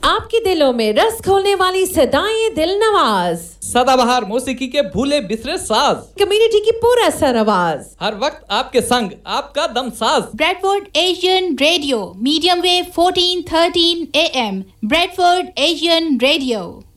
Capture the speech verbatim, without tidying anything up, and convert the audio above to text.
आपके दिलों में रस खोलने वाली सदाएं दिल नवाज, सदाबहार मौसीकी के भूले बिसरे साज, कम्युनिटी की पूरा सर आवाज, हर वक्त आपके संग आपका दम साज। Bradford Asian radio, medium wave fourteen thirteen A M, Bradford Asian radio.